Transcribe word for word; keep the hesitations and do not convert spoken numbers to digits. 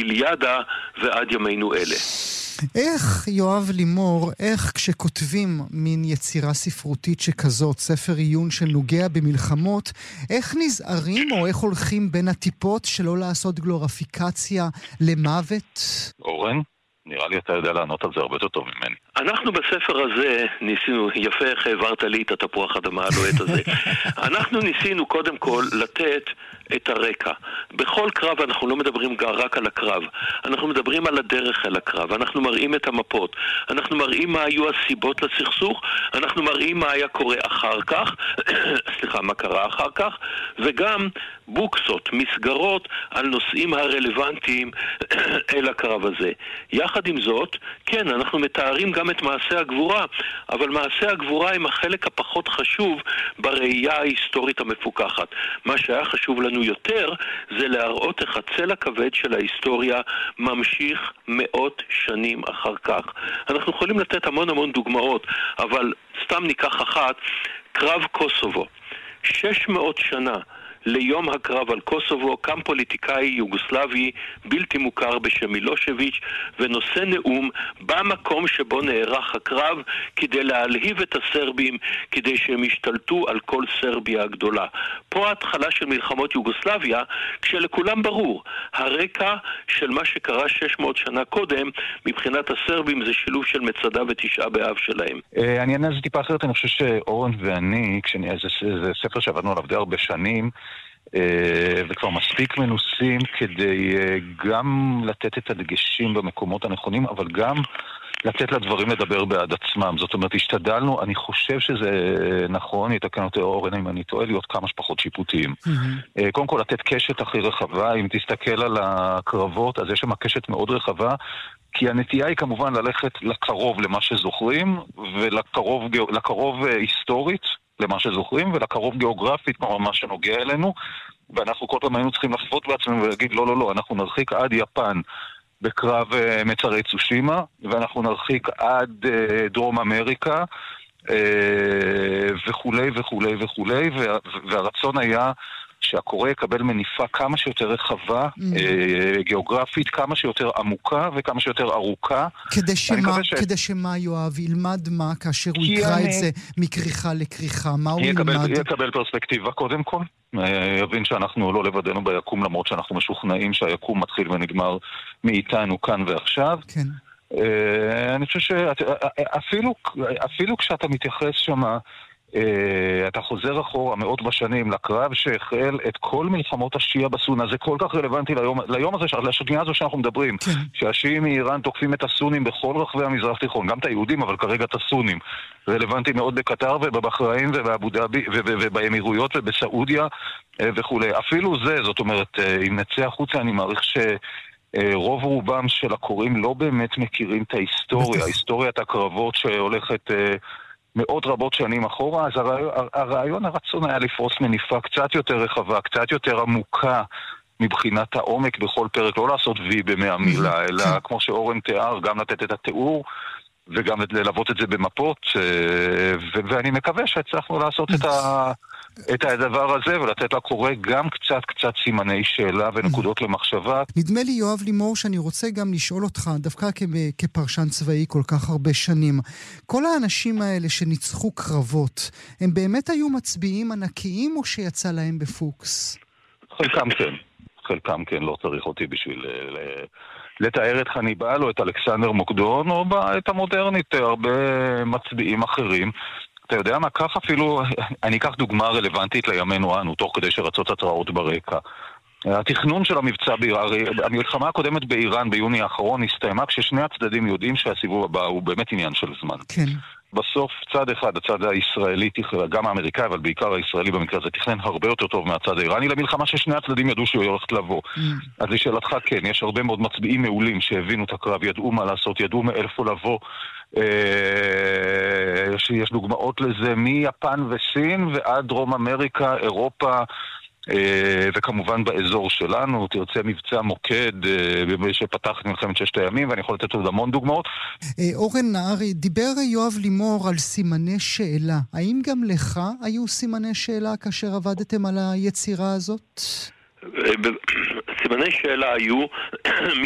מאיליאדה ועד ימינו אלה. איך, יואב לימור, איך כשכותבים מין יצירה ספרותית שכזאת, ספר עיון שנוגע במלחמות, איך נזהרים או איך הולכים בין הטיפות שלא לעשות גלוריפיקציה למוות? אורן, נראה לי אתה יודע לענות על זה הרבה יותר טוב ממני. אנחנו בספר הזה ניסינו, יפה איך העברת לי את התפוח אדמה הלוהט הזה. אנחנו ניסינו קודם כל לתת את הרקע. בכל קרב אנחנו לא מדברים רק על הקרב. אנחנו מדברים על הדרך אל הקרב. אנחנו מראים את המפות. אנחנו מראים מה היו הסיבות לסכסוך. אנחנו מראים מה היה קורה אחר כך. סליחה, מה קרה אחר כך. וגם בוקסות, מסגרות על נושאים הרלוונטיים אל הקרב הזה. יחד עם זאת, כן, אנחנו מתארים גם את מעשה הגבורה, אבל מעשה הגבורה הם החלק הפחות חשוב בראייה ההיסטורית המפוקחת. מה שהיה חשוב לנו יותר זה להראות איך הצל הכבד של ההיסטוריה ממשיך מאות שנים אחר כך. אנחנו יכולים לתת המון המון דוגמאות, אבל סתם ניקח אחת, קרב קוסובו. שש מאות שנה ליום הקרב על קוסובו קם פוליטיקאי יוגוסלבי בלתי מוכר בשם מילושביץ' ונושא נאום במקום שבו נערך הקרב כדי להלהיב את הסרבים, כדי שהם ישתלטו על כל סרביה הגדולה. פה ההתחלה של מלחמות יוגוסלביה, כשלכולם ברור, הרקע של מה שקרה שש מאות שנה קודם מבחינת הסרבים זה שילוב של מצדה ותשעה באב שלהם. אני אענה על זה טיפה אחרת. אני חושב שאורן ואני, זה ספר שעבדנו עליו די הרבה שנים, וכבר מספיק מנוסים כדי גם לתת את הדגשים במקומות הנכונים, אבל גם לתת לדברים לדבר בעד עצמם. זאת אומרת, השתדלנו, אני חושב שזה נכון, יתקן אותי אורן אם אני טועה, להיות כמה שפחות שיפוטיים. Mm-hmm. קודם כל, לתת קשת הכי רחבה. אם תסתכל על הקרבות, אז יש שם קשת מאוד רחבה, כי הנטייה היא כמובן ללכת לקרוב למה שזוכרים, ולקרוב לקרוב היסטורית למה שזוכרים, ולקרוב גיאוגרפית כמו מה שנוגע אלינו, ואנחנו כל פעם היינו צריכים לחפות בעצמנו ולהגיד לא, לא, לא, אנחנו נרחיק עד יפן בקרב מצרי צושימה, ואנחנו נרחיק עד דרום אמריקה, וכולי וכולי וכולי, והרצון היה שהקורא יקבל מניפה כמה שיותר רחבה, mm. גיאוגרפית, כמה שיותר עמוקה וכמה שיותר ארוכה. כדי שמה, ש... כדי שמה יואב ילמד מה כאשר הוא יקרא אני... את זה מקריחה לקריחה? מה הוא יקבל, ילמד? יקבל פרספקטיבה קודם כל. יבין שאנחנו לא לבדנו ביקום, למרות שאנחנו משוכנעים שהיקום מתחיל ונגמר מאיתנו כאן ועכשיו. כן. אני חושב שאפילו אפילו כשאתה מתייחס שמה, אתה חוזר אחורה מאות בשנים לקרב שהחל את כל מלחמות השיעה בסונה. זה כל כך רלוונטי ליום, ליום הזה, לשנייה הזו שאנחנו מדברים, כן. שהשיעים מאיראן תוקפים את הסונים בכל רחבי המזרח תיכון, גם את היהודים אבל כרגע את הסונים. רלוונטי מאוד בקטר ובבחריין ובאבו דאבי ובאמירויות ובסעודיה וכו'. אפילו זה, זאת אומרת, אם נצא החוצה אני מעריך ש רוב רובם של הקוראים לא באמת מכירים את ההיסטוריה, היסטוריית הקרבות שהולכת מאות רבות שנים אחורה. אז הרעיון, הרעיון הרצון היה לפרוס מניפה קצת יותר רחבה, קצת יותר עמוקה מבחינת העומק בכל פרק, לא לעשות וי במאה מילה, אלא כמו שאורן תיאר, גם לתת את התיאור וגם ללוות את זה במפות, ואני מקווה שהצלחנו לעשות את ה... את הדבר הזה, ולתת לקורא גם קצת קצת סימני שאלה ונקודות למחשבה. נדמה לי, יואב לימור, שאני רוצה גם לשאול אותך, דווקא כפרשן צבאי כל כך הרבה שנים, כל האנשים האלה שניצחו קרבות, הם באמת היו מצביעים ענקיים או שיצא להם בפוקס? חלקם כן. חלקם כן, לא צריך אותי בשביל לתאר את חניבל או את אלכסנדר מוקדון, או את המודרנית, הרבה מצביעים אחרים. אתה יודע מה, כך אפילו, אני אקח דוגמה רלוונטית לימינו אנו, תוך כדי שרצות התראות ברקע. התכנון של המבצע, המלחמה הקודמת באיראן ביוני האחרון הסתיימה כששני הצדדים יודעים שהסיבוב הבא הוא באמת עניין של זמן. כן. בסוף צד אחד, הצד הישראלי, גם האמריקאי, אבל בעיקר הישראלי במקרה הזה, תכנן הרבה יותר טוב מהצד האיראני למלחמה ששני הצדדים ידעו שהוא הולכת לבוא. Mm. אז לשאלתך כן, יש הרבה מאוד מצביעים מעולים שהבינו את הקרב, ידעו מה לעשות, ידעו מאיפה לבוא. יש, יש דוגמאות לזה מיפן וסין ועד דרום אמריקה, אירופה, וכמובן באזור שלנו. תרצה מבצע מוקד שפתח את מלחמת ששת הימים, ואני יכול לתת עוד המון דוגמאות. אורן נהרי, דיבר יואב לימור על סימני שאלה. האם גם לך היו סימני שאלה כאשר עבדתם על היצירה הזאת? סימני שאלה היו